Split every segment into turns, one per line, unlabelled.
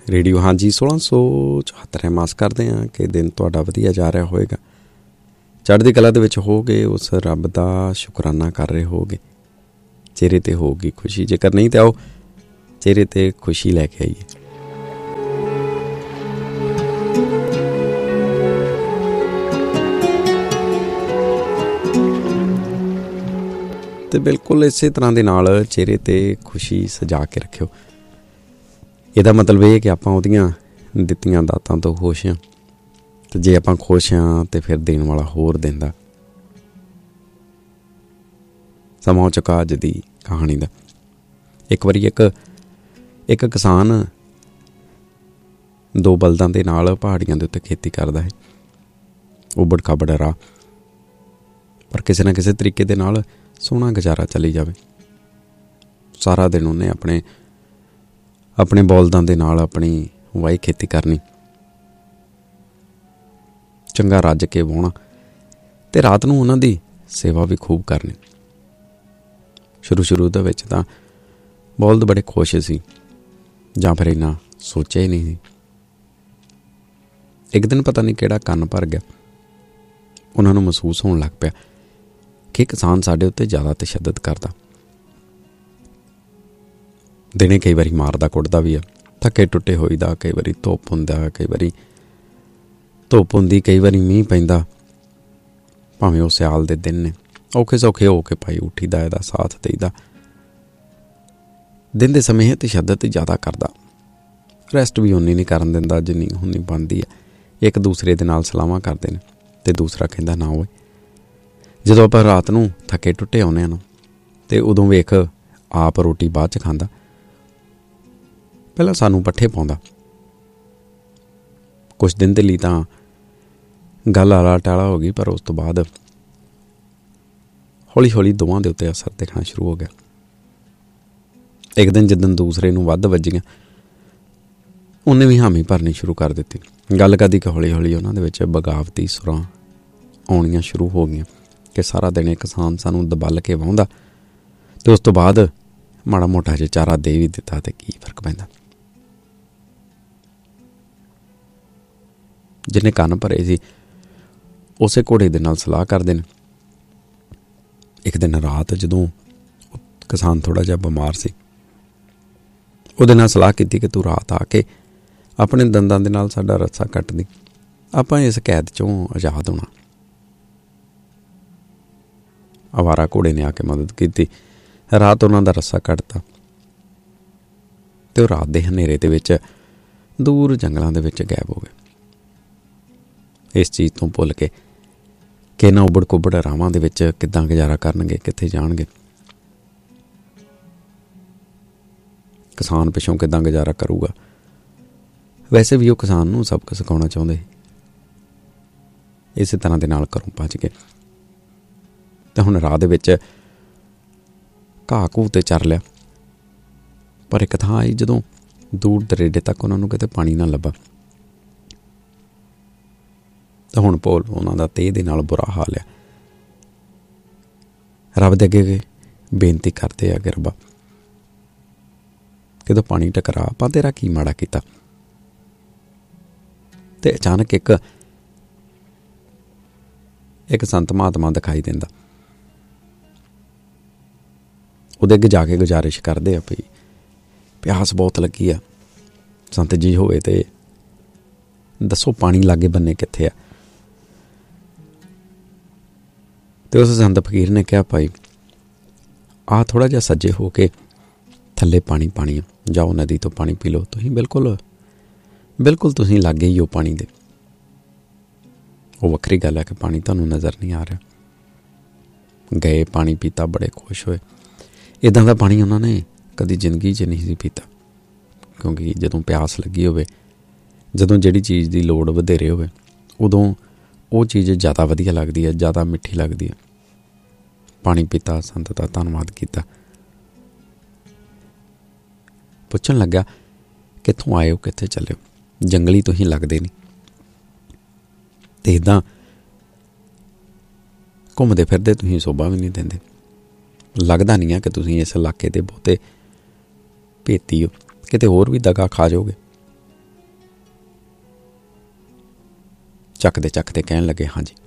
Radio. ਹਾਂਜੀ, 1674 ਮਾਸ ਕਰਦੇ ਹਾਂ ਕਿ ਦਿਨ ਤੁਹਾਡਾ ਵਧੀਆ ਜਾ ਰਿਹਾ ਹੋਵੇਗਾ, ਚੜ੍ਹਦੀ ਕਲਾ ਦੇ ਵਿੱਚ ਹੋਗੇ, ਉਸ ਰੱਬ ਦਾ ਸ਼ੁਕਰਾਨਾ ਕਰ ਰਹੇ ਹੋਗੇ, ਚਿਹਰੇ 'ਤੇ ਹੋਊਗੀ ਖੁਸ਼ੀ। ਜੇਕਰ ਨਹੀਂ ਤਾਂ ਆਓ ਚਿਹਰੇ 'ਤੇ ਖੁਸ਼ੀ ਲੈ ਕੇ ਆਈਏ। ਅਤੇ ਬਿਲਕੁਲ ਇਸੇ ਤਰ੍ਹਾਂ ਦੇ ਨਾਲ ਚਿਹਰੇ 'ਤੇ ਖੁਸ਼ੀ ਸਜਾ ਕੇ ਰੱਖਿਓ। ਇਹਦਾ ਮਤਲਬ ਇਹ ਕਿ ਆਪਾਂ ਉਹਦੀਆਂ ਦਿੱਤੀਆਂ ਦਾਤਾਂ ਤੋਂ ਖੁਸ਼ ਹਾਂ, ਅਤੇ ਜੇ ਆਪਾਂ ਖੁਸ਼ ਹਾਂ ਤਾਂ ਫਿਰ ਦੇਣ ਵਾਲਾ ਹੋਰ ਦਿੰਦਾ। ਸਮਾਂ ਹੋ ਚੁੱਕਾ ਅੱਜ ਦੀ ਕਹਾਣੀ ਦਾ। ਇੱਕ ਵਾਰੀ ਇੱਕ ਕਿਸਾਨ 2 ਬਲਦਾਂ ਦੇ ਨਾਲ ਪਹਾੜੀਆਂ ਦੇ ਉੱਤੇ ਖੇਤੀ ਕਰਦਾ ਹੈ। ਉਬੜ ਖਾਬੜ ਰਾਹ, ਪਰ ਕਿਸੇ ਨਾ ਕਿਸੇ ਤਰੀਕੇ ਦੇ ਨਾਲ ਸੋਹਣਾ ਗੁਜ਼ਾਰਾ ਚੱਲੀ ਜਾਵੇ। ਸਾਰਾ ਦਿਨ ਉਹਨੇ ਆਪਣੇ ਬਲਦਾਂ ਦੇ ਨਾਲ ਆਪਣੀ ਵਾਹੀ ਖੇਤੀ ਕਰਨੀ, ਚੰਗਾ ਰੱਜ ਕੇ ਵਾਹੁਣਾ, ਅਤੇ ਰਾਤ ਨੂੰ ਉਹਨਾਂ ਦੀ ਸੇਵਾ ਵੀ ਖੂਬ ਕਰਨੀ। ਸ਼ੁਰੂ ਦੇ ਵਿੱਚ ਤਾਂ ਬਲਦ ਬੜੇ ਖੁਸ਼ ਸੀ, ਜਾਂ ਫਿਰ ਇੰਨਾ ਸੋਚਿਆ ਹੀ ਨਹੀਂ ਸੀ। ਇੱਕ ਦਿਨ ਪਤਾ ਨਹੀਂ ਕਿਹੜਾ ਕੰਨ ਭਰ ਗਿਆ, ਉਹਨਾਂ ਨੂੰ ਮਹਿਸੂਸ ਹੋਣ ਲੱਗ ਪਿਆ ਕਿ ਕਿਸਾਨ ਸਾਡੇ ਉੱਤੇ ਜ਼ਿਆਦਾ ਤਸ਼ੱਦਦ ਕਰਦਾ। ਦਿਨੇ ਕਈ ਵਾਰੀ ਮਾਰਦਾ ਕੁੱਟਦਾ ਵੀ ਆ, ਥੱਕੇ ਟੁੱਟੇ ਹੋਈਦਾ, ਕਈ ਵਾਰੀ ਧੁੱਪ ਹੁੰਦਾ, ਕਈ ਵਾਰੀ ਧੁੱਪ ਹੁੰਦੀ, ਕਈ ਵਾਰੀ ਮੀਂਹ ਪੈਂਦਾ। ਭਾਵੇਂ ਉਹ ਸਿਆਲ ਦੇ ਦਿਨ ਨੇ, ਔਖੇ ਸੌਖੇ ਹੋ ਕੇ ਭਾਈ ਉੱਠੀਦਾ, ਇਹਦਾ ਸਾਥ ਦੇਈਦਾ। ਦਿਨ ਦੇ ਸਮੇਂ ਇਹ ਤਸ਼ੱਦਦ ਜ਼ਿਆਦਾ ਕਰਦਾ, ਰੈਸਟ ਵੀ ਉਨੀ ਨਹੀਂ ਕਰਨ ਦਿੰਦਾ ਜਿੰਨੀ ਹੁੰਨੀ ਬਣਦੀ ਹੈ। ਇੱਕ ਦੂਸਰੇ ਦੇ ਨਾਲ ਸਲਾਹਾਂ ਕਰਦੇ ਨੇ, ਅਤੇ ਦੂਸਰਾ ਕਹਿੰਦਾ ਨਾ ਹੋਏ। ਜਦੋਂ ਆਪਾਂ ਰਾਤ ਨੂੰ ਥੱਕੇ ਟੁੱਟੇ ਆਉਂਦੇ ਹਾਂ ਨਾ, ਅਤੇ ਉਦੋਂ ਵੇਖ ਆਪ ਰੋਟੀ ਬਾਅਦ 'ਚ ਖਾਂਦਾ, ਪਹਿਲਾਂ ਸਾਨੂੰ ਪੱਠੇ ਪਾਉਂਦਾ। ਕੁਛ ਦਿਨ ਦੇ ਲਈ ਤਾਂ ਗੱਲ ਆਲਾ ਟਾਲਾ ਹੋ ਗਈ, ਪਰ ਉਸ ਤੋਂ ਬਾਅਦ ਹੌਲੀ ਹੌਲੀ ਦੋਵਾਂ ਦੇ ਉੱਤੇ ਅਸਰ ਦੇਖਣਾ ਸ਼ੁਰੂ ਹੋ ਗਿਆ। ਇੱਕ ਦਿਨ ਜਿੱਦਣ ਦੂਸਰੇ ਨੂੰ ਵੱਧ ਵੱਜੀਆਂ, ਉਹਨੇ ਵੀ ਹਾਮੀ ਭਰਨੀ ਸ਼ੁਰੂ ਕਰ ਦਿੱਤੀ। ਗੱਲ ਕਦੀ ਕਿ ਹੌਲੀ ਹੌਲੀ ਉਹਨਾਂ ਦੇ ਵਿੱਚ ਬਗਾਵਤੀ ਸੁਰਾਂ ਆਉਣੀਆਂ ਸ਼ੁਰੂ ਹੋ ਗਈਆਂ ਕਿ ਸਾਰਾ ਦਿਨ ਇਹ ਕਿਸਾਨ ਸਾਨੂੰ ਦਬਲ ਕੇ ਵਾਹੁੰਦਾ, ਅਤੇ ਉਸ ਤੋਂ ਬਾਅਦ ਮਾੜਾ ਮੋਟਾ ਜਿਹਾ ਚਾਰਾ ਦੇ ਵੀ ਦਿੱਤਾ ਅਤੇ ਕੀ ਫਰਕ ਪੈਂਦਾ। ਜਿਹਨੇ ਕੰਨ ਭਰੇ ਸੀ ਉਸੇ ਘੋੜੇ ਦੇ ਨਾਲ ਸਲਾਹ ਕਰਦੇ ਨੇ। ਇੱਕ ਦਿਨ ਰਾਤ ਜਦੋਂ ਕਿਸਾਨ ਥੋੜ੍ਹਾ ਜਿਹਾ ਬਿਮਾਰ ਸੀ, ਉਹਦੇ ਨਾਲ ਸਲਾਹ ਕੀਤੀ ਕਿ ਤੂੰ ਰਾਤ ਆ ਕੇ ਆਪਣੇ ਦੰਦਾਂ ਦੇ ਨਾਲ ਸਾਡਾ ਰੱਸਾ ਕੱਟ ਦੀ, ਆਪਾਂ ਇਸ ਕੈਦ 'ਚੋਂ ਆਜ਼ਾਦ ਹੋਣਾ। ਅਵਾਰਾ ਘੋੜੇ ਨੇ ਆ ਕੇ ਮਦਦ ਕੀਤੀ, ਰਾਤ ਉਹਨਾਂ ਦਾ ਰੱਸਾ ਕੱਟਤਾ, ਅਤੇ ਉਹ ਰਾਤ ਦੇ ਹਨੇਰੇ ਦੇ ਵਿੱਚ ਦੂਰ ਜੰਗਲਾਂ ਦੇ ਵਿੱਚ ਗਾਇਬ ਹੋ ਗਏ। ਇਸ ਚੀਜ਼ ਤੋਂ ਭੁੱਲ ਕੇ ਕਿ ਇਹਨਾਂ ਉਬੜ ਕੁਬੜ ਰਾਵਾਂ ਦੇ ਵਿੱਚ ਕਿੱਦਾਂ ਗੁਜ਼ਾਰਾ ਕਰਨਗੇ, ਕਿੱਥੇ ਜਾਣਗੇ, ਕਿਸਾਨ ਪਿੱਛੋਂ ਕਿੱਦਾਂ ਗੁਜ਼ਾਰਾ ਕਰੂਗਾ। ਵੈਸੇ ਵੀ ਉਹ ਕਿਸਾਨ ਨੂੰ ਸਬਕ ਸਿਖਾਉਣਾ ਚਾਹੁੰਦੇ, ਇਸੇ ਤਰ੍ਹਾਂ ਦੇ ਨਾਲ ਘਰੋਂ ਭੱਜ ਗਏ। ਅਤੇ ਹੁਣ ਰਾਹ ਦੇ ਵਿੱਚ ਘਾਹ ਘੂਹ 'ਤੇ ਚਰ ਲਿਆ, ਪਰ ਇੱਕ ਥਾਂ ਆਈ ਜਦੋਂ ਦੂਰ ਦਰੇਡੇ ਤੱਕ ਉਹਨਾਂ ਨੂੰ ਕਿਤੇ ਪਾਣੀ ਨਾ ਲੱਭਾ। ਤਾਂ ਹੁਣ ਭੋਲ ਉਹਨਾਂ ਦਾ ਤੇਹ ਦੇ ਨਾਲ ਬੁਰਾ ਹਾਲ ਆ। ਰੱਬ ਦੇ ਅੱਗੇ ਬੇਨਤੀ ਕਰਦੇ ਆ ਕਿ ਰੱਬਾ, ਕਿਦੋਂ ਪਾਣੀ ਟਕਰਾ, ਆਪਾਂ ਤੇਰਾ ਕੀ ਮਾੜਾ ਕੀਤਾ। ਅਤੇ ਅਚਾਨਕ ਇੱਕ ਸੰਤ ਮਹਾਤਮਾ ਦਿਖਾਈ ਦਿੰਦਾ। ਉਹਦੇ ਅੱਗੇ ਜਾ ਕੇ ਗੁਜ਼ਾਰਿਸ਼ ਕਰਦੇ ਆ ਵੀ ਪਿਆਸ ਬਹੁਤ ਲੱਗੀ ਆ, ਸੰਤ ਜੀ ਹੋਵੇ ਤੇ ਦੱਸੋ ਪਾਣੀ ਲਾਗੇ ਬੰਨੇ ਕਿੱਥੇ ਆ। ਅਤੇ ਉਸ ਸੰਤ ਫਕੀਰ ਨੇ ਕਿਹਾ ਭਾਈ ਆਹ ਥੋੜ੍ਹਾ ਜਿਹਾ ਸੱਜੇ ਹੋ ਕੇ ਥੱਲੇ ਪਾਣੀ ਆ, ਜਾਓ ਨਦੀ ਤੋਂ ਪਾਣੀ ਪੀ ਲਓ। ਤੁਸੀਂ ਬਿਲਕੁਲ ਤੁਸੀਂ ਲਾਗੇ ਹੀ ਹੋ ਪਾਣੀ ਦੇ। ਉਹ ਵੱਖਰੀ ਗੱਲ ਹੈ ਕਿ ਪਾਣੀ ਤੁਹਾਨੂੰ ਨਜ਼ਰ ਨਹੀਂ ਆ ਰਿਹਾ। ਗਏ, ਪਾਣੀ ਪੀਤਾ, ਬੜੇ ਖੁਸ਼ ਹੋਏ। ਇੱਦਾਂ ਦਾ ਪਾਣੀ ਉਹਨਾਂ ਨੇ ਕਦੀ ਜ਼ਿੰਦਗੀ 'ਚ ਨਹੀਂ ਸੀ ਪੀਤਾ, ਕਿਉਂਕਿ ਜਦੋਂ ਪਿਆਸ ਲੱਗੀ ਹੋਵੇ, ਜਦੋਂ ਜਿਹੜੀ ਚੀਜ਼ ਦੀ ਲੋੜ ਵਧੇਰੇ ਹੋਵੇ, ਉਦੋਂ ਉਹ ਚੀਜ਼ ਜ਼ਿਆਦਾ ਵਧੀਆ ਲੱਗਦੀ ਹੈ, ਜ਼ਿਆਦਾ ਮਿੱਠੀ ਲੱਗਦੀ ਹੈ। ਪਾਣੀ ਪੀਤਾ, ਸੰਤ ਦਾ ਧੰਨਵਾਦ ਕੀਤਾ, ਪੁੱਛਣ ਲੱਗਾ ਕਿੱਥੋਂ ਆਏ ਹੋ, ਕਿੱਥੇ ਚੱਲੇ ਹੋ, ਜੰਗਲੀ ਤੁਸੀਂ ਲੱਗਦੇ ਨਹੀਂ। ਅਤੇ ਇੱਦਾਂ ਘੁੰਮਦੇ ਫਿਰਦੇ ਤੁਸੀਂ ਸੋਭਾ ਵੀ ਨਹੀਂ ਦਿੰਦੇ, ਲੱਗਦਾ ਨਹੀਂ ਆ ਕਿ ਤੁਸੀਂ ਇਸ ਇਲਾਕੇ ਦੇ ਬਹੁਤੇ ਭੇਤੀ ਹੋ, ਕਿਤੇ ਹੋਰ ਵੀ ਦਗਾ ਖਾ ਜਾਓਗੇ। ਚੱਕਦੇ ਕਹਿਣ ਲੱਗੇ, ਹਾਂਜੀ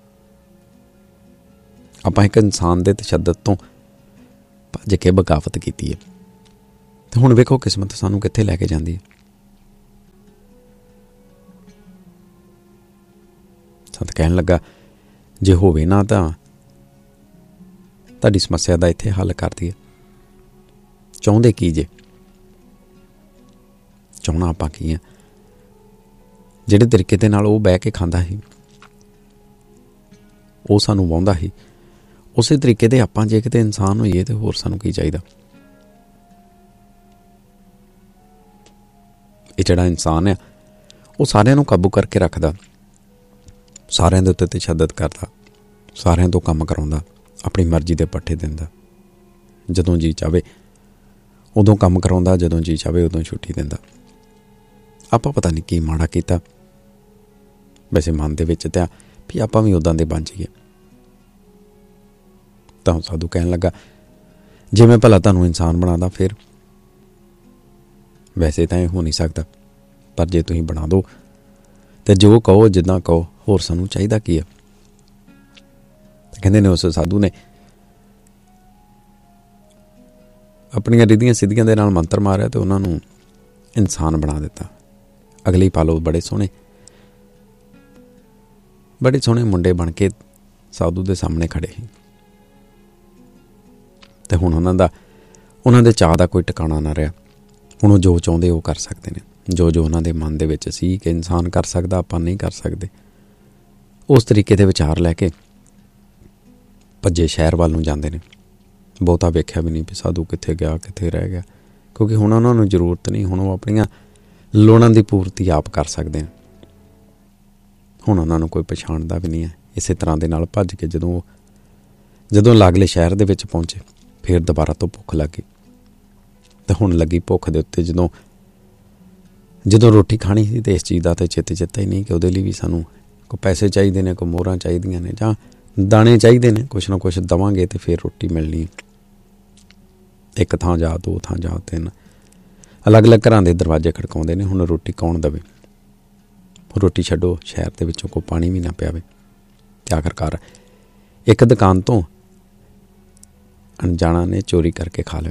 ਆਪਾਂ ਇੱਕ ਇਨਸਾਨ ਦੇ ਤਸ਼ੱਦਦ ਤੋਂ ਭੱਜ ਕੇ ਬਗਾਵਤ ਕੀਤੀ ਹੈ, ਤੇ ਹੁਣ ਵੇਖੋ ਕਿਸਮਤ ਸਾਨੂੰ ਕਿੱਥੇ ਲੈ ਕੇ ਜਾਂਦੀ ਹੈ। ਸੰਤ ਕਹਿਣ ਲੱਗਾ, ਜੇ ਹੋਵੇ ਨਾ ਤਾਂ ਤੁਹਾਡੀ ਸਮੱਸਿਆ ਦਾ ਇੱਥੇ ਹੱਲ ਕਰ ਦਈਏ। ਚਾਹੁੰਦੇ ਕੀ ਜੇ? ਚਾਹੁਣਾ ਆਪਾਂ ਕੀ ਆ? ਜਿਹੜੇ ਤਰੀਕੇ ਦੇ ਨਾਲ ਉਹ ਬਹਿ ਕੇ ਖਾਂਦਾ ਸੀ, ਉਹ ਸਾਨੂੰ ਵਾਹੁੰਦਾ ਸੀ, ਉਸੇ ਤਰੀਕੇ ਦੇ ਆਪਾਂ ਜੇ ਕਿਤੇ ਇਨਸਾਨ ਹੋਈਏ ਤੇ ਹੋਰ ਸਾਨੂੰ ਕੀ ਚਾਹੀਦਾ? ਇਹ ਜਿਹੜਾ ਇਨਸਾਨ ਆ ਉਹ ਸਾਰਿਆਂ ਨੂੰ ਕਾਬੂ ਕਰਕੇ ਰੱਖਦਾ, ਸਾਰਿਆਂ ਦੇ ਉੱਤੇ ਤਸ਼ੱਦਦ ਕਰਦਾ, ਸਾਰਿਆਂ ਤੋਂ ਕੰਮ ਕਰਾਉਂਦਾ, ਆਪਣੀ ਮਰਜ਼ੀ ਦੇ ਪੱਠੇ ਦਿੰਦਾ, ਜਦੋਂ ਜੀ ਚਾਹੇ ਉਦੋਂ ਕੰਮ ਕਰਾਉਂਦਾ, ਜਦੋਂ ਜੀ ਚਾਹੇ ਉਦੋਂ ਛੁੱਟੀ ਦਿੰਦਾ। ਆਪਾਂ ਪਤਾ ਨਹੀਂ ਕੀ ਮਾੜਾ ਕੀਤਾ, ਵੈਸੇ ਮਨ ਦੇ ਵਿੱਚ ਤਾਂ ਵੀ ਆਪਾਂ ਵੀ ਉੱਦਾਂ ਦੇ ਬਣ ਜਾਈਏ। ਤਾਂ ਸਾਧੂ ਕਹਿਣ ਲੱਗਾ, ਜੇ ਮੈਂ ਭਲਾ ਤੁਹਾਨੂੰ ਇਨਸਾਨ ਬਣਾਦਾ ਫਿਰ? ਵੈਸੇ ਤਾਂ ਇਹ ਹੋ ਨਹੀਂ ਸਕਦਾ, ਪਰ ਜੇ ਤੁਸੀਂ ਬਣਾ ਦਿਓ ਤੇ ਜੋ ਕਹੋ ਜਿੱਦਾਂ ਕਹੋ, ਹੋਰ ਸਾਨੂੰ ਚਾਹੀਦਾ ਕੀ ਆ? ਕਹਿੰਦੇ ਨੇ ਉਸ ਸਾਧੂ ਨੇ ਆਪਣੀਆਂ ਰਿੱਧੀਆਂ ਸਿੱਧੀਆਂ ਦੇ ਨਾਲ ਮੰਤਰ ਮਾਰਿਆ ਤੇ ਉਹਨਾਂ ਨੂੰ ਇਨਸਾਨ ਬਣਾ ਦਿੱਤਾ। ਅਗਲੀ ਪਾਲੋ ਬੜੇ ਸੋਹਣੇ ਮੁੰਡੇ ਬਣ ਕੇ ਸਾਧੂ ਦੇ ਸਾਹਮਣੇ ਖੜੇ ਸੀ, ਤੇ ਹੁਣ ਉਹਨਾਂ ਦੇ ਚਾਅ ਦਾ ਕੋਈ ਟਿਕਾਣਾ ਨਾ ਰਿਹਾ। ਹੁਣ ਉਹ ਜੋ ਚਾਹੁੰਦੇ ਉਹ ਕਰ ਸਕਦੇ ਨੇ, ਜੋ ਉਹਨਾਂ ਦੇ ਮਨ ਦੇ ਵਿੱਚ ਸੀ ਕਿ ਇਨਸਾਨ ਕਰ ਸਕਦਾ, ਆਪਾਂ ਨਹੀਂ ਕਰ ਸਕਦੇ, ਉਸ ਤਰੀਕੇ ਦੇ ਵਿਚਾਰ ਲੈ ਕੇ ਭੱਜੇ ਸ਼ਹਿਰ ਵੱਲ ਨੂੰ ਜਾਂਦੇ ਨੇ। ਬਹੁਤਾ ਵੇਖਿਆ ਵੀ ਨਹੀਂ ਵੀ ਸਾਧੂ ਕਿੱਥੇ ਗਿਆ, ਕਿੱਥੇ ਰਹਿ ਗਿਆ, ਕਿਉਂਕਿ ਹੁਣ ਉਹਨਾਂ ਨੂੰ ਜ਼ਰੂਰਤ ਨਹੀਂ, ਹੁਣ ਉਹ ਆਪਣੀਆਂ ਲੋੜਾਂ ਦੀ ਪੂਰਤੀ ਆਪ ਕਰ ਸਕਦੇ ਨੇ। ਹੁਣ ਉਹਨਾਂ ਨੂੰ ਕੋਈ ਪਛਾਣਦਾ ਵੀ ਨਹੀਂ ਹੈ। ਇਸੇ ਤਰ੍ਹਾਂ ਦੇ ਨਾਲ ਭੱਜ ਕੇ ਜਦੋਂ ਲਾਗਲੇ ਸ਼ਹਿਰ ਦੇ ਵਿੱਚ ਪਹੁੰਚੇ, ਫਿਰ ਦੁਬਾਰਾ ਤੋਂ ਭੁੱਖ ਲੱਗ ਗਈ। ਤੇ ਹੁਣ ਲੱਗੀ ਭੁੱਖ ਦੇ ਉੱਤੇ ਜਦੋਂ ਰੋਟੀ ਖਾਣੀ ਸੀ, ਤੇ ਇਸ ਚੀਜ਼ ਦਾ ਤਾਂ ਚੇਤਾ ਹੀ ਨਹੀਂ ਕਿ ਉਹਦੇ ਲਈ ਵੀ ਸਾਨੂੰ ਕੋਈ ਪੈਸੇ ਚਾਹੀਦੇ ਨੇ, ਕੋਈ ਮੋਹਰਾਂ ਚਾਹੀਦੀਆਂ ਨੇ, ਜਾਂ ਦਾਣੇ ਚਾਹੀਦੇ ਨੇ, ਕੁਛ ਨਾ ਕੁਛ ਦੇਵਾਂਗੇ ਤੇ ਫਿਰ ਰੋਟੀ ਮਿਲਣੀ। ਇੱਕ ਥਾਂ ਜਾ, ਦੋ ਥਾਂ ਜਾ, ਤਿੰਨ ਅਲੱਗ-ਅਲੱਗ ਘਰਾਂ ਦੇ ਦਰਵਾਜ਼ੇ ਖੜਕਾਉਂਦੇ ਨੇ। ਹੁਣ ਰੋਟੀ ਕੌਣ ਦੇਵੇ? ਰੋਟੀ ਛੱਡੋ, ਸ਼ਹਿਰ ਦੇ ਵਿੱਚੋਂ ਕੋਈ ਪਾਣੀ ਵੀ ਨਾ ਪਿਆਵੇ। ਤੇ ਆਖਰਕਾਰ ਇੱਕ ਦੁਕਾਨ ਤੋਂ ਅਣਜਾਣਾ ਨੇ ਚੋਰੀ ਕਰਕੇ ਖਾ ਲਿਆ।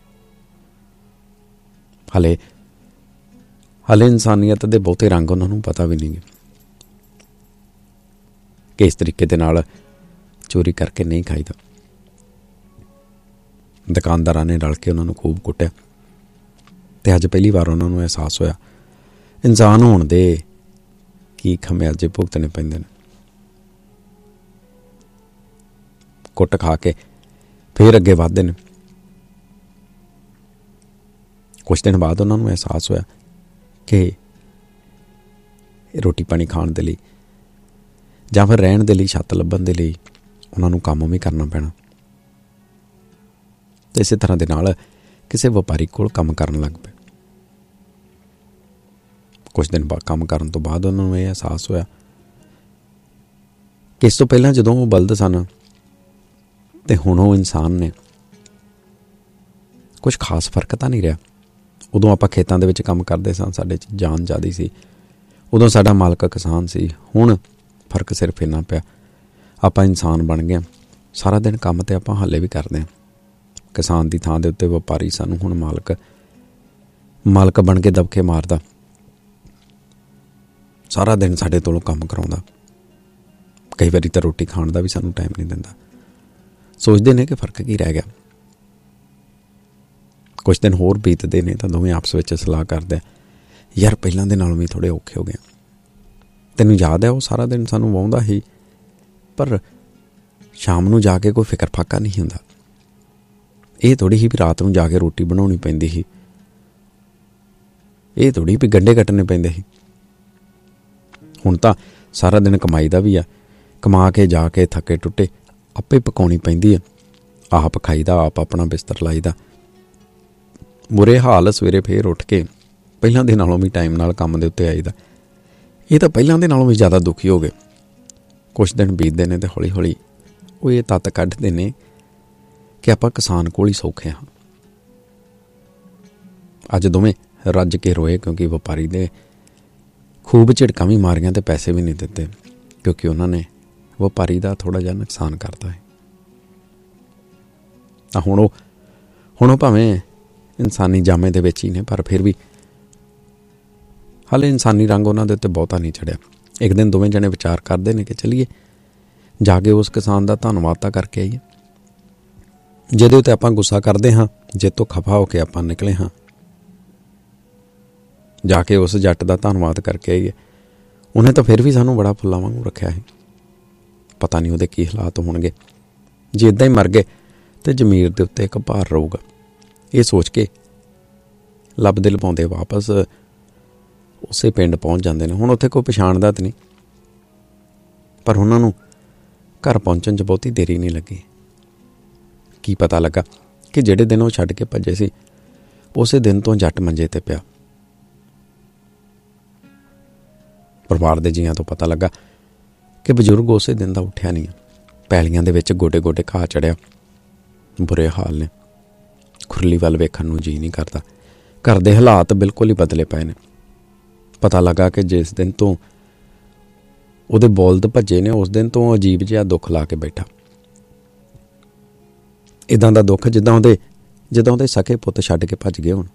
ਹਲੇ ਇਨਸਾਨੀਅਤ ਦੇ ਬਹੁਤੇ ਰੰਗ ਉਹਨਾਂ ਨੂੰ ਪਤਾ ਵੀ ਨਹੀਂ ਕਿ ਇਸ ਤਰੀਕੇ ਦੇ ਨਾਲ ਚੋਰੀ ਕਰਕੇ ਨਹੀਂ ਖਾਈਦਾ। ਦੁਕਾਨਦਾਰਾਂ ਨੇ ਰਲ ਕੇ ਉਹਨਾਂ ਨੂੰ ਖੂਬ ਕੁੱਟਿਆ, ਤੇ ਅੱਜ ਪਹਿਲੀ ਵਾਰ ਉਹਨਾਂ ਨੂੰ ਅਹਿਸਾਸ ਹੋਇਆ ਇਨਸਾਨ ਹੋਣ ਦੇ ਕੀ ਖਮਿਆਜੇ ਭੁਗਤਣੇ ਪੈਂਦੇ ਨੇ। ਕੁੱਟ ਖਾ ਕੇ ਫਿਰ ਅੱਗੇ ਵੱਧਦੇ ਨੇ। ਕੁਛ ਦਿਨ ਬਾਅਦ ਉਹਨਾਂ ਨੂੰ ਅਹਿਸਾਸ ਹੋਇਆ ਕਿ ਰੋਟੀ ਪਾਣੀ ਖਾਣ ਦੇ ਲਈ ਜਾਂ ਫਿਰ ਰਹਿਣ ਦੇ ਲਈ ਛੱਤ ਲੱਭਣ ਦੇ ਲਈ ਉਹਨਾਂ ਨੂੰ ਕੰਮ ਵੀ ਕਰਨਾ ਪੈਣਾ। ਤੇ ਇਸੇ ਤਰ੍ਹਾਂ ਦੇ ਨਾਲ ਕਿਸੇ ਵਪਾਰੀ ਕੋਲ ਕੰਮ ਕਰਨ ਲੱਗ ਪਏ। ਕੁਛ ਦਿਨ ਬਾਅਦ ਕੰਮ ਕਰਨ ਤੋਂ ਬਾਅਦ ਉਹਨਾਂ ਨੂੰ ਇਹ ਅਹਿਸਾਸ ਹੋਇਆ ਕਿ ਇਸ ਤੋਂ ਪਹਿਲਾਂ ਜਦੋਂ ਉਹ ਬਲਦ ਸਨ ਤੇ ਹੁਣ ਉਹ ਇਨਸਾਨ ਨੇ, ਕੁਛ ਖਾਸ ਫਰਕ ਤਾਂ ਨਹੀਂ ਰਿਹਾ। ਉਦੋਂ ਆਪਾਂ ਖੇਤਾਂ ਦੇ ਵਿੱਚ ਕੰਮ ਕਰਦੇ ਸਾਂ, ਸਾਡੇ 'ਚ ਜਾਨ ਜ਼ਿਆਦਾ ਸੀ, ਉਦੋਂ ਸਾਡਾ ਮਾਲਕ ਕਿਸਾਨ ਸੀ। ਹੁਣ ਫਰਕ ਸਿਰਫ ਇੰਨਾ ਪਿਆ, ਆਪਾਂ ਇਨਸਾਨ ਬਣ ਗਏ। ਸਾਰਾ ਦਿਨ ਕੰਮ ਤੇ ਆਪਾਂ ਹਾਲੇ ਵੀ ਕਰਦੇ ਹਾਂ। ਕਿਸਾਨ ਦੀ ਥਾਂ ਦੇ ਉੱਤੇ ਵਪਾਰੀ ਸਾਨੂੰ ਹੁਣ ਮਾਲਕ ਬਣ ਕੇ ਦਬਕੇ ਮਾਰਦਾ, ਸਾਰਾ ਦਿਨ ਸਾਡੇ ਤੋਂ ਕੰਮ ਕਰਾਉਂਦਾ। ਕਈ ਵਾਰੀ ਤਾਂ ਰੋਟੀ ਖਾਣ ਦਾ ਵੀ ਸਾਨੂੰ ਟਾਈਮ ਨਹੀਂ ਦਿੰਦਾ। ਸੋਚਦੇ ਨੇ ਕਿ ਫਰਕ ਕੀ ਰਹਿ ਗਿਆ। ਕੁਛ ਦਿਨ ਹੋਰ ਬੀਤਦੇ ਨੇ ਤਾਂ ਦੋਵੇਂ ਆਪਸ ਵਿੱਚ ਸਲਾਹ ਕਰਦੇ, ਯਾਰ ਪਹਿਲਾਂ ਦੇ ਨਾਲੋਂ ਵੀ ਥੋੜ੍ਹੇ ਔਖੇ ਹੋ ਗਏ। ਤੈਨੂੰ ਯਾਦ ਹੈ ਉਹ ਸਾਰਾ ਦਿਨ ਸਾਨੂੰ ਵਾਹੁੰਦਾ ਸੀ, ਪਰ ਸ਼ਾਮ ਨੂੰ ਜਾ ਕੇ ਕੋਈ ਫਿਕਰ ਫਾਕਾ ਨਹੀਂ ਹੁੰਦਾ। ਇਹ ਥੋੜ੍ਹੀ ਹੀ ਵੀ ਰਾਤ ਨੂੰ ਜਾ ਕੇ ਰੋਟੀ ਬਣਾਉਣੀ ਪੈਂਦੀ ਸੀ, ਇਹ ਥੋੜ੍ਹੀ ਵੀ ਗੰਢੇ ਕੱਟਣੇ ਪੈਂਦੇ ਸੀ। ਹੁਣ ਤਾਂ ਸਾਰਾ ਦਿਨ ਕਮਾਈ ਦਾ ਵੀ ਆ, ਕਮਾ ਕੇ ਜਾ ਕੇ ਥੱਕੇ ਟੁੱਟੇ ਆਪੇ ਪਕਾਉਣੀ ਪੈਂਦੀ ਆ, ਆਪ ਖਾਈਦਾ, ਆਪ ਆਪਣਾ ਬਿਸਤਰ ਲਾਈਦਾ। ਬੁਰੇ ਹਾਲ ਸਵੇਰੇ ਫੇਰ ਉੱਠ ਕੇ ਪਹਿਲਾਂ ਦੇ ਨਾਲੋਂ ਵੀ ਟਾਈਮ ਨਾਲ ਕੰਮ ਦੇ ਉੱਤੇ ਆਈਦਾ। ਇਹ ਤਾਂ ਪਹਿਲਾਂ ਦੇ ਨਾਲੋਂ ਵੀ ਜ਼ਿਆਦਾ ਦੁਖੀ ਹੋ ਗਏ। ਕੁਛ ਦਿਨ ਬੀਤਦੇ ਨੇ ਤੇ ਹੌਲੀ ਹੌਲੀ ਉਹ ਇਹ ਤੱਤ ਕੱਢਦੇ ਨੇ ਕਿ ਆਪਾਂ ਕਿਸਾਨ ਕੋਲ ਹੀ ਸੌਖੇ ਹਾਂ। ਅੱਜ ਦੋਵੇਂ ਰੱਜ ਕੇ ਰੋਏ, ਕਿਉਂਕਿ ਵਪਾਰੀ ਦੇ ਖੂਬ ਝਿੜਕਾਂ ਵੀ ਮਾਰੀਆਂ ਤੇ ਪੈਸੇ ਵੀ ਨਹੀਂ ਦਿੱਤੇ। ਕਿਉਂਕਿ ਉਹਨਾਂ ਨੇ ਵਪਾਰੀ ਦਾ ਥੋੜ੍ਹਾ ਜਿਹਾ ਨੁਕਸਾਨ ਕਰਤਾ ਹੈ। ਤਾਂ ਹੁਣ ਉਹ ਭਾਵੇਂ ਇਨਸਾਨੀ ਜਾਮੇ ਦੇ ਵਿੱਚ ਹੀ ਨੇ, ਪਰ ਫਿਰ ਵੀ ਹਾਲੇ ਇਨਸਾਨੀ ਰੰਗ ਉਹਨਾਂ ਦੇ ਉੱਤੇ ਬਹੁਤਾ ਨਹੀਂ ਚੜਿਆ। ਇੱਕ ਦਿਨ ਦੋਵੇਂ ਜਣੇ ਵਿਚਾਰ ਕਰਦੇ ਨੇ ਕਿ ਚਲੀਏ ਜਾ ਕੇ ਉਸ ਕਿਸਾਨ ਦਾ ਧੰਨਵਾਦ ਤਾਂ ਕਰਕੇ ਆਈਏ ਜਿਹਦੇ ਉੱਤੇ ਆਪਾਂ ਗੁੱਸਾ ਕਰਦੇ ਹਾਂ, ਜਿਹ ਤੋਂ ਖਫਾ ਹੋ ਕੇ ਆਪਾਂ ਨਿਕਲੇ ਹਾਂ। ਜਾ ਕੇ ਉਸ ਜੱਟ ਦਾ ਧੰਨਵਾਦ ਕਰਕੇ ਆਈਏ। ਉਹਨੇ ਤਾਂ ਫਿਰ ਵੀ ਸਾਨੂੰ ਬੜਾ ਫੁੱਲਾਂ ਵਾਂਗੂ ਰੱਖਿਆ ਹੈ। ਪਤਾ ਨਹੀਂ ਉਹਦੇ ਕੀ ਹਾਲਾਤ ਹੋਣਗੇ। ਜੇ ਇੱਦਾਂ ਹੀ ਮਰ ਗਏ ਤਾਂ ਜ਼ਮੀਰ ਦੇ ਉੱਤੇ ਇੱਕ ਭਾਰ ਰਹੂਗਾ। ਇਹ ਸੋਚ ਕੇ ਲੱਭਦੇ ਲਪਾਉਂਦੇ ਵਾਪਸ ਉਸੇ ਪਿੰਡ ਪਹੁੰਚ ਜਾਂਦੇ ਨੇ। ਹੁਣ ਉੱਥੇ ਕੋਈ ਪਛਾਣਦਾ ਤਾਂ ਨਹੀਂ, ਪਰ ਉਹਨਾਂ ਨੂੰ ਘਰ ਪਹੁੰਚਣ 'ਚ ਬਹੁਤੀ ਦੇਰੀ ਨਹੀਂ ਲੱਗੀ। ਕੀ ਪਤਾ ਲੱਗਾ ਕਿ ਜਿਹੜੇ ਦਿਨ ਉਹ ਛੱਡ ਕੇ ਭੱਜੇ ਸੀ ਉਸੇ ਦਿਨ ਤੋਂ ਜੱਟ ਮੰਜੇ 'ਤੇ ਪਿਆ। ਪਰਿਵਾਰ ਦੇ ਜੀਆਂ ਤੋਂ ਪਤਾ ਲੱਗਾ ਕਿ ਬਜ਼ੁਰਗ ਉਸੇ ਦਿਨ ਦਾ ਉੱਠਿਆ ਨਹੀਂ। ਪੈਲੀਆਂ ਦੇ ਵਿੱਚ ਗੋਡੇ ਗੋਡੇ ਘਾਹ ਚੜਿਆ, ਬੁਰੇ ਹਾਲ ਨੇ। ਖੁਰਲੀ ਵੱਲ ਵੇਖਣ ਨੂੰ ਜੀ ਨਹੀਂ ਕਰਦਾ। ਘਰ ਦੇ ਹਾਲਾਤ ਬਿਲਕੁਲ ਹੀ ਬਦਲੇ ਪਏ ਨੇ। ਪਤਾ ਲੱਗਾ ਕਿ ਜਿਸ ਦਿਨ ਤੋਂ ਉਹਦੇ ਬੋਲਦ ਭੱਜੇ ਨੇ ਉਸ ਦਿਨ ਤੋਂ ਅਜੀਬ ਜਿਹਾ ਦੁੱਖ ਲਾ ਕੇ ਬੈਠਾ। ਇੱਦਾਂ ਦਾ ਦੁੱਖ ਜਿੱਦਾਂ ਉਹਦੇ ਸਕੇ ਪੁੱਤ ਛੱਡ ਕੇ ਭੱਜ ਗਏ ਹੋਣ।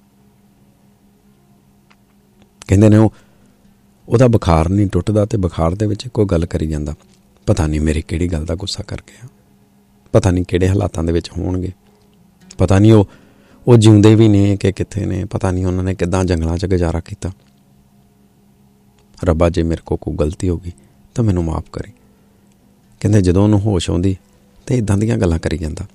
ਕਹਿੰਦੇ ਨੇ ਉਹਦਾ ਬੁਖਾਰ ਨਹੀਂ ਟੁੱਟਦਾ ਤੇ ਬੁਖਾਰ ਦੇ ਵਿੱਚ ਕੋਈ ਗੱਲ ਕਰੀ ਜਾਂਦਾ। ਪਤਾ ਨਹੀਂ ਮੇਰੀ ਕਿਹੜੀ ਗੱਲ ਦਾ ਗੁੱਸਾ ਕਰ ਗਿਆ। ਪਤਾ ਨਹੀਂ ਕਿਹੜੇ ਹਾਲਾਤਾਂ ਦੇ ਵਿੱਚ ਹੋਣਗੇ। ਪਤਾ ਨਹੀਂ ਉਹ ਜਿਉਂਦੇ ਵੀ ਨੇ ਕਿ ਕਿੱਥੇ ਨੇ। ਪਤਾ ਨਹੀਂ ਉਹਨਾਂ ਨੇ ਕਿੱਦਾਂ ਜੰਗਲਾਂ 'ਚ ਗੁਜ਼ਾਰਾ ਕੀਤਾ। ਰੱਬਾ, ਜੇ ਮੇਰੇ ਕੋਲ ਕੋਈ ਗਲਤੀ ਹੋ ਗਈ ਤਾਂ ਮੈਨੂੰ ਮਾਫ਼ ਕਰੀ। ਕਹਿੰਦੇ ਜਦੋਂ ਉਹਨੂੰ ਹੋਸ਼ ਆਉਂਦੀ ਤਾਂ ਇੱਦਾਂ ਦੀਆਂ ਗੱਲਾਂ ਕਰੀ ਜਾਂਦਾ।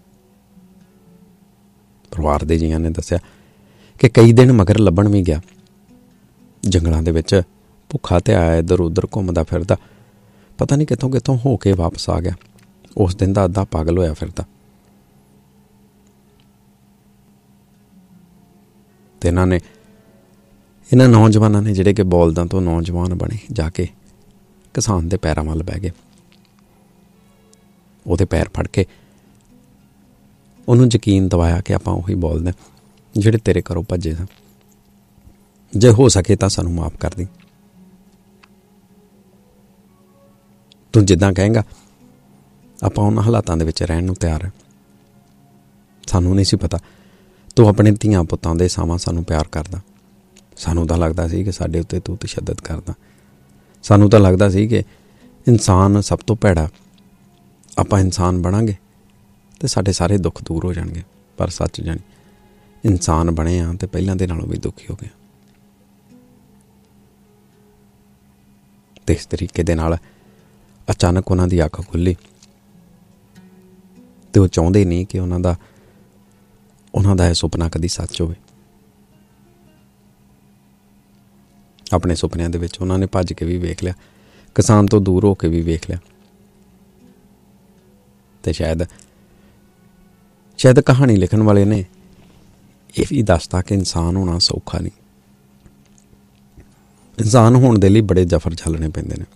ਪਰਿਵਾਰ ਦੇ ਜੀਆਂ ਨੇ ਦੱਸਿਆ ਕਿ ਕਈ ਦਿਨ ਮਗਰ ਲੱਭਣ ਵੀ ਗਿਆ। ਜੰਗਲਾਂ ਦੇ ਵਿੱਚ ਭੁੱਖਾ ਤੇ ਆਇਆ, ਇੱਧਰ ਉੱਧਰ ਘੁੰਮਦਾ ਫਿਰਦਾ। ਪਤਾ ਨਹੀਂ ਕਿੱਥੋਂ ਹੋ ਕੇ ਵਾਪਸ ਆ ਗਿਆ। ਉਸ ਦਿਨ ਦਾ ਅੱਧਾ ਪਾਗਲ ਹੋਇਆ ਫਿਰਦਾ। ਤੇ ਇਹਨਾਂ ਨੌਜਵਾਨਾਂ ਨੇ ਜਿਹੜੇ ਕਿ ਬੋਲਦਾਂ ਤੋਂ ਨੌਜਵਾਨ ਬਣੇ, ਜਾ ਕੇ ਕਿਸਾਨ ਦੇ ਪੈਰਾਂ ਵੱਲ ਬਹਿ ਗਏ। ਉਹਦੇ ਪੈਰ ਫੜ ਕੇ ਉਹਨੂੰ ਯਕੀਨ ਦਿਵਾਇਆ ਕਿ ਆਪਾਂ ਉਹੀ ਬੋਲਦੇ ਜਿਹੜੇ ਤੇਰੇ ਘਰੋਂ ਭੱਜੇ ਸਾਂ। ਜੇ ਹੋ ਸਕੇ ਤਾਂ ਸਾਨੂੰ ਮਾਫ਼ ਕਰ ਦੀ। ਤੂੰ ਜਿੱਦਾਂ ਕਹੇਂਗਾ ਆਪਾਂ ਉਹਨਾਂ ਹਾਲਾਤਾਂ ਦੇ ਵਿੱਚ ਰਹਿਣ ਨੂੰ ਤਿਆਰ ਹੈ। ਸਾਨੂੰ ਨਹੀਂ ਸੀ ਪਤਾ ਤੂੰ ਆਪਣੇ ਧੀਆਂ ਪੁੱਤਾਂ ਦੇ ਸਾਵਾਂ ਸਾਨੂੰ ਪਿਆਰ ਕਰਦਾ। ਸਾਨੂੰ ਤਾਂ ਲੱਗਦਾ ਸੀ ਕਿ ਸਾਡੇ ਉੱਤੇ ਤੂੰ ਤਸ਼ੱਦਦ ਕਰਦਾ। ਸਾਨੂੰ ਤਾਂ ਲੱਗਦਾ ਸੀ ਕਿ ਇਨਸਾਨ ਸਭ ਤੋਂ ਭੈੜਾ। ਆਪਾਂ ਇਨਸਾਨ ਬਣਾਂਗੇ ਤੇ ਸਾਡੇ ਸਾਰੇ ਦੁੱਖ ਦੂਰ ਹੋ ਜਾਣਗੇ। ਪਰ ਸੱਚ ਜਾਣੀ ਇਨਸਾਨ ਬਣੇ ਆ ਤੇ ਪਹਿਲਾਂ ਦੇ ਨਾਲੋਂ ਵੀ ਦੁਖੀ ਹੋ ਗਏ। ਤੇ ਇਸ ਤਰੀਕੇ ਦੇ ਨਾਲ ਅਚਾਨਕ ਉਹਨਾਂ ਦੀ ਅੱਖ ਖੁੱਲ੍ਹੀ ਤੇ ਉਹ ਚਾਹੁੰਦੇ ਨਹੀਂ ਕਿ ਉਹਨਾਂ ਦਾ ਇਹ ਸੁਪਨਾ ਕਦੀ ਸੱਚ ਹੋਵੇ। ਆਪਣੇ ਸੁਪਨਿਆਂ ਦੇ ਵਿੱਚ ਉਹਨਾਂ ਨੇ ਭੱਜ ਕੇ ਵੀ ਵੇਖ ਲਿਆ, ਕਿਸਾਨ ਤੋਂ ਦੂਰ ਹੋ ਕੇ ਵੀ ਵੇਖ ਲਿਆ। ਤੇ ਸ਼ਾਇਦ ਕਹਾਣੀ ਲਿਖਣ ਵਾਲੇ ਨੇ ਇਹ ਵੀ ਦੱਸਤਾ ਕਿ ਇਨਸਾਨ ਹੋਣਾ ਸੌਖਾ ਨਹੀਂ। ਇਨਸਾਨ ਹੋਣ ਦੇ ਲਈ ਬੜੇ ਜਫਰ ਝੱਲਣੇ ਪੈਂਦੇ ਨੇ।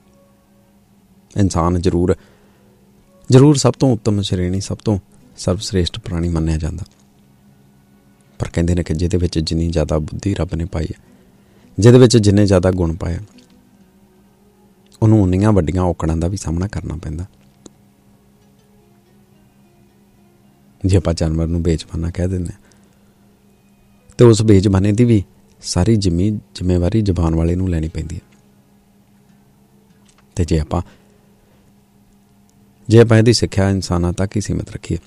ਇਨਸਾਨ ਜ਼ਰੂਰ ਸਭ ਤੋਂ ਉੱਤਮ ਸ਼੍ਰੇਣੀ, ਸਭ ਤੋਂ ਸਰਵਸ਼੍ਰੇਸ਼ਟ ਪ੍ਰਾਣੀ ਮੰਨਿਆ ਜਾਂਦਾ। ਪਰ ਕਹਿੰਦੇ ਨੇ ਕਿ ਜਿਹਦੇ ਵਿੱਚ ਜਿੰਨੀ ਜ਼ਿਆਦਾ ਬੁੱਧੀ ਰੱਬ ਨੇ ਪਾਈ ਹੈ, ਜਿਹਦੇ ਵਿੱਚ ਜਿੰਨੇ ਜ਼ਿਆਦਾ ਗੁਣ ਪਾਏ, ਉਹਨੂੰ ਉਨੀਆਂ ਵੱਡੀਆਂ ਔਕੜਾਂ ਦਾ ਵੀ ਸਾਹਮਣਾ ਕਰਨਾ ਪੈਂਦਾ। ਜੇ ਆਪਾਂ ਜਾਨਵਰ ਨੂੰ ਬੇਜ਼ਬਾਨਾ ਕਹਿ ਦਿੰਦੇ ਹਾਂ ਤੇ ਉਸ ਬੇਜ਼ਬਾਨੇ ਦੀ ਵੀ ਸਾਰੀ ਜ਼ਿੰਮੇਵਾਰੀ ਜ਼ਬਾਨ ਵਾਲੇ ਨੂੰ ਲੈਣੀ ਪੈਂਦੀ ਹੈ। ਤੇ ਜੇ ਆਪਾਂ ਇਹਦੀ ਸਿੱਖਿਆ ਇਨਸਾਨਾਂ ਤੱਕ ਹੀ ਸੀਮਿਤ ਰੱਖੀਏ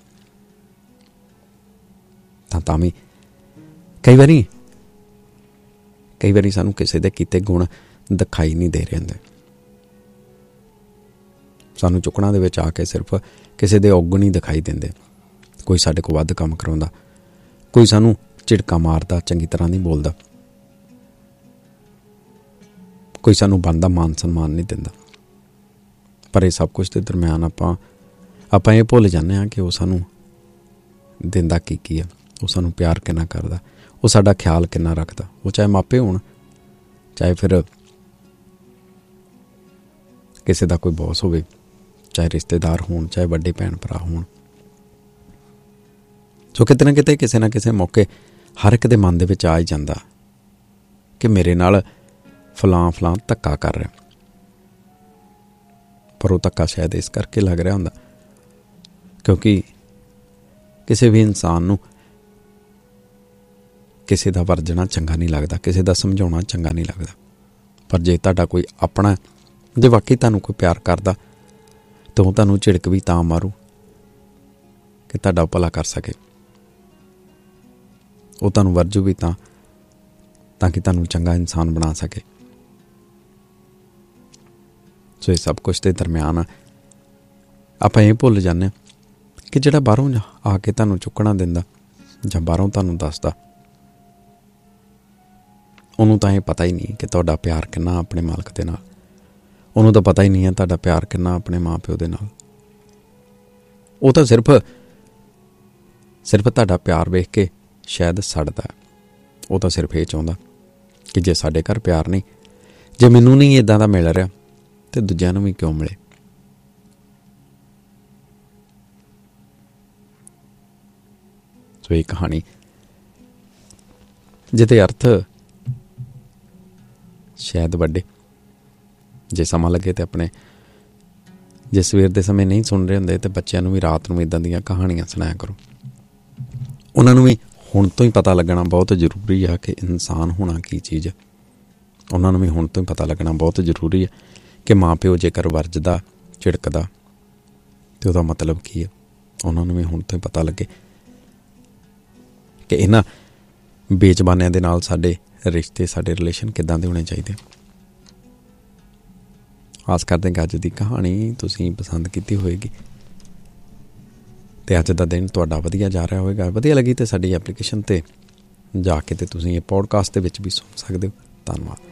ਤਾਂ ਵੀ ਕਈ ਵਾਰੀ ਸਾਨੂੰ ਕਿਸੇ ਦੇ ਕੀਤੇ ਗੁਣ ਦਿਖਾਈ ਨਹੀਂ ਦੇ ਰਹੇ ਹੁੰਦੇ। ਸਾਨੂੰ ਚੁੱਕਣਾ ਦੇ ਵਿੱਚ ਆ ਕੇ ਸਿਰਫ ਕਿਸੇ ਦੇ ਔਗਣ ਹੀ ਦਿਖਾਈ ਦਿੰਦੇ। ਕੋਈ ਸਾਡੇ ਕੋਲ ਵੱਧ ਕੰਮ ਕਰਾਉਂਦਾ, ਕੋਈ ਸਾਨੂੰ ਝਿੜਕਾਂ ਮਾਰਦਾ, ਚੰਗੀ ਤਰ੍ਹਾਂ ਨਹੀਂ ਬੋਲਦਾ, ਕੋਈ ਸਾਨੂੰ ਬਣਦਾ ਮਾਨ ਸਨਮਾਨ ਨਹੀਂ ਦਿੰਦਾ। ਪਰ ਇਹ ਸਭ ਕੁਝ ਦੇ ਦਰਮਿਆਨ ਆਪਾਂ ਇਹ ਭੁੱਲ ਜਾਂਦੇ ਹਾਂ ਕਿ ਉਹ ਸਾਨੂੰ ਦਿੰਦਾ ਕੀ ਆ, ਉਹ ਸਾਨੂੰ ਪਿਆਰ ਕਿੰਨਾ ਕਰਦਾ, ਉਹ ਸਾਡਾ ਖਿਆਲ ਕਿੰਨਾ ਰੱਖਦਾ। ਉਹ ਚਾਹੇ ਮਾਪੇ ਹੋਣ, ਚਾਹੇ ਫਿਰ ਕਿਸੇ ਦਾ ਕੋਈ ਬੌਸ ਹੋਵੇ, ਚਾਹੇ ਰਿਸ਼ਤੇਦਾਰ ਹੋਣ, ਚਾਹੇ ਵੱਡੇ ਭੈਣ ਭਰਾ ਹੋਣ। ਸੋ ਕਿਤੇ ਨਾ ਕਿਤੇ ਕਿਸੇ ਨਾ ਕਿਸੇ ਮੌਕੇ ਹਰ ਇੱਕ ਦੇ ਮਨ ਦੇ ਵਿੱਚ ਆ ਹੀ ਜਾਂਦਾ ਕਿ ਮੇਰੇ ਨਾਲ ਫਲਾਂ ਧੱਕਾ ਕਰ ਰਿਹਾ। ਪਰ ਉਹ ਧੱਕਾ ਸ਼ਾਇਦ ਇਸ ਕਰਕੇ ਲੱਗ ਰਿਹਾ ਹੁੰਦਾ ਕਿਉਂਕਿ ਕਿਸੇ ਵੀ ਇਨਸਾਨ ਨੂੰ ਕਿਸੇ ਦਾ ਵਰਜਣਾ ਚੰਗਾ ਨਹੀਂ ਲੱਗਦਾ, ਕਿਸੇ ਦਾ ਸਮਝਾਉਣਾ ਚੰਗਾ ਨਹੀਂ ਲੱਗਦਾ। ਪਰ ਜੇ ਤੁਹਾਡਾ ਕੋਈ ਆਪਣਾ, ਜੇ ਵਾਕਈ ਤੁਹਾਨੂੰ ਕੋਈ ਪਿਆਰ ਕਰਦਾ ਤਾਂ ਉਹ ਤੁਹਾਨੂੰ ਝਿੜਕ ਵੀ ਤਾਂ ਮਾਰੂ ਕਿ ਤੁਹਾਡਾ ਭਲਾ ਕਰ ਸਕੇ। ਉਹ ਤੁਹਾਨੂੰ ਵਰਜੂ ਵੀ ਤਾਂ ਕਿ ਤੁਹਾਨੂੰ ਚੰਗਾ ਇਨਸਾਨ ਬਣਾ ਸਕੇ। ਸੋ ਇਹ ਸਭ ਕੁਛ ਦੇ ਦਰਮਿਆਨ ਆਪਾਂ ਇਹ ਭੁੱਲ ਜਾਂਦੇ ਹਾਂ ਕਿ ਜਿਹੜਾ ਬਾਹਰੋਂ ਆ ਕੇ ਤੁਹਾਨੂੰ ਚੁੱਕਣਾ ਦਿੰਦਾ ਜਾਂ ਬਾਹਰੋਂ ਤੁਹਾਨੂੰ ਦੱਸਦਾ, ਉਹਨੂੰ ਤਾਂ ਇਹ ਪਤਾ ਹੀ ਨਹੀਂ ਕਿ ਤੁਹਾਡਾ ਪਿਆਰ ਕਿੰਨਾ ਆਪਣੇ ਮਾਲਕ ਦੇ ਨਾਲ। ਉਹਨੂੰ ਤਾਂ ਪਤਾ ਹੀ ਨਹੀਂ ਹੈ ਤੁਹਾਡਾ ਪਿਆਰ ਕਿੰਨਾ ਆਪਣੇ ਮਾਂ ਪਿਓ ਦੇ ਨਾਲ। ਉਹ ਤਾਂ ਸਿਰਫ ਤੁਹਾਡਾ ਪਿਆਰ ਵੇਖ ਕੇ ਸ਼ਾਇਦ ਸੜਦਾ। ਉਹ ਤਾਂ ਸਿਰਫ ਇਹ ਚਾਹੁੰਦਾ ਕਿ ਜੇ ਸਾਡੇ ਘਰ ਪਿਆਰ ਨਹੀਂ, ਜੇ ਮੈਨੂੰ ਨਹੀਂ ਇੱਦਾਂ ਦਾ ਮਿਲ ਰਿਹਾ ਤੇ ਦੂਜਿਆਂ ਨੂੰ ਵੀ ਕਿਉਂ ਮਿਲੇ। ਸੋ ਇਹ ਕਹਾਣੀ ਜਿਹਦੇ ਅਰਥ ਸ਼ਾਇਦ ਵੱਡੇ, ਜੇ ਸਮਾਂ ਲੱਗੇ ਤੇ ਆਪਣੇ, ਜੇ ਸਵੇਰ ਦੇ ਸਮੇਂ ਨਹੀਂ ਸੁਣ ਰਹੇ ਹੁੰਦੇ ਤੇ ਬੱਚਿਆਂ ਨੂੰ ਵੀ ਰਾਤ ਨੂੰ ਇੱਦਾਂ ਦੀਆਂ ਕਹਾਣੀਆਂ ਸੁਣਾਇਆ ਕਰੋ। ਉਹਨਾਂ ਨੂੰ ਵੀ ਹੁਣ ਤੋਂ ਹੀ ਪਤਾ ਲੱਗਣਾ ਬਹੁਤ ਜ਼ਰੂਰੀ ਆ ਕਿ ਇਨਸਾਨ ਹੋਣਾ ਕੀ ਚੀਜ਼ ਹੈ। ਉਹਨਾਂ ਨੂੰ ਵੀ ਹੁਣ ਤੋਂ ਹੀ ਪਤਾ ਲੱਗਣਾ ਬਹੁਤ ਜ਼ਰੂਰੀ ਹੈ ਕਿ ਮਾਂ ਪਿਓ ਜੇਕਰ ਵਰਜਦਾ, ਝਿੜਕਦਾ ਤੇ ਉਹਦਾ ਮਤਲਬ ਕੀ ਹੈ। ਉਹਨਾਂ ਨੂੰ ਵੀ ਹੁਣ ਤੋਂ ਹੀ ਪਤਾ ਲੱਗੇ ਕਿ ਇਹਨਾਂ ਬੇਜ਼ਬਾਨਿਆਂ ਦੇ ਨਾਲ ਸਾਡੇ ਰਿਸ਼ਤੇ, ਸਾਡੇ ਰਿਲੇਸ਼ਨ ਕਿੱਦਾਂ ਦੇ ਹੋਣੇ ਚਾਹੀਦੇ। ਆਸ ਕਰਦੇ ਕਿ ਅੱਜ ਦੀ ਕਹਾਣੀ ਤੁਸੀਂ ਪਸੰਦ ਕੀਤੀ ਹੋਏਗੀ ਤੇ ਅੱਜ ਦਾ ਦਿਨ ਤੁਹਾਡਾ ਵਧੀਆ ਜਾ ਰਿਹਾ ਹੋਵੇਗਾ। ਵਧੀਆ ਲੱਗੀ ਤੇ ਸਾਡੀ ਐਪਲੀਕੇਸ਼ਨ ਤੇ ਜਾ ਕੇ ਤੇ ਤੁਸੀਂ ਇਹ ਪੋਡਕਾਸਟ ਦੇ ਵਿੱਚ ਵੀ ਸੁਣ ਸਕਦੇ ਹੋ। ਧੰਨਵਾਦ।